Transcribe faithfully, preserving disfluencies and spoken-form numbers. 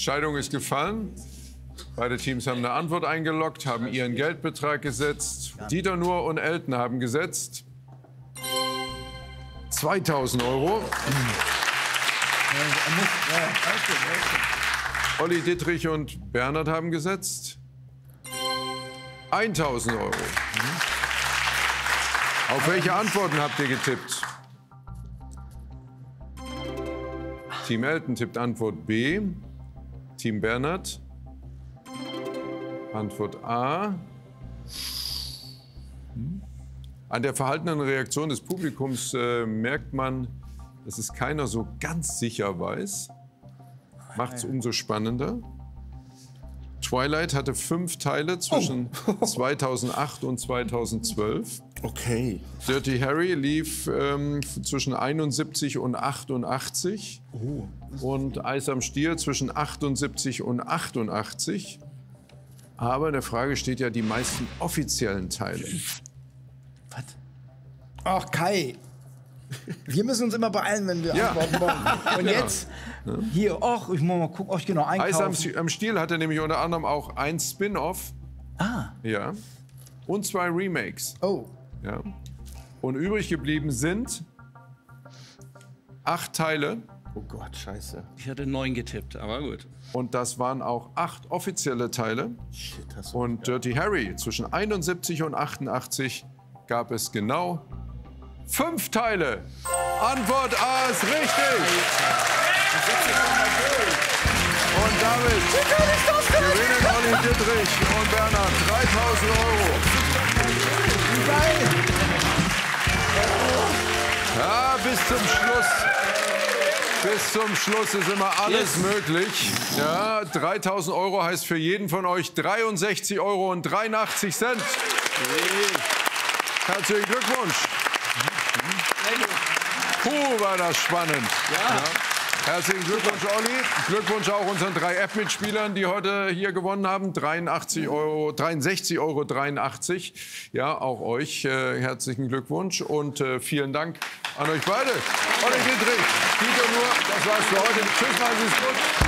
Entscheidung ist gefallen. Beide Teams haben eine Antwort eingeloggt, haben ihren Geldbetrag gesetzt. Dieter Nuhr und Elton haben gesetzt zweitausend Euro. Olli, Dittrich und Bernhard haben gesetzt tausend Euro. Auf welche Antworten habt ihr getippt? Team Elton tippt Antwort B. Team Bernhard Antwort A. An der verhaltenen Reaktion des Publikums äh, merkt man, dass es keiner so ganz sicher weiß. Macht es umso spannender. Twilight hatte fünf Teile zwischen oh. zweitausendacht und zweitausendzwölf. Okay. Dirty Harry lief ähm, zwischen einundsiebzig und achtundachtzig. Oh. Und Eis am Stiel zwischen achtundsiebzig und achtundachtzig. Aber in der Frage steht ja die meisten offiziellen Teile. Was? Ach, Kai. Wir müssen uns immer beeilen, wenn wir ja. antworten wollen. Und jetzt, ja. hier, ach, ich muss mal gucken, ob ich genau einkaufen. Eis am, am Stiel hatte nämlich unter anderem auch ein Spin-off. Ah. Ja. Und zwei Remakes. Oh. Ja. Und übrig geblieben sind acht Teile. Oh Gott, scheiße. Ich hatte neun getippt, aber gut. Und das waren auch acht offizielle Teile. Shit, hast du und Dirty Harry zwischen einundsiebzig und achtundachtzig gab es genau fünf Teile. Antwort A ist richtig. Und damit gewinnen Olli, Dittrich und Bernhard dreitausend Euro. Wie geil. Ja, bis zum Schluss. Bis zum Schluss ist immer alles yes. möglich. Ja, dreitausend Euro heißt für jeden von euch dreiundsechzig Euro und dreiundachtzig Cent. Herzlichen Glückwunsch. Puh, war das spannend. Ja. Ja. Herzlichen Glückwunsch, Olli. Glückwunsch auch unseren drei App-Mitspielern, die heute hier gewonnen haben. dreiundachtzig Euro, dreiundsechzig Euro dreiundachtzig. Ja, auch euch äh, herzlichen Glückwunsch und äh, vielen Dank an euch beide. Olli, Dittrich, Dieter Nuhr, das war's für heute. Tschüss, machen Sie es gut.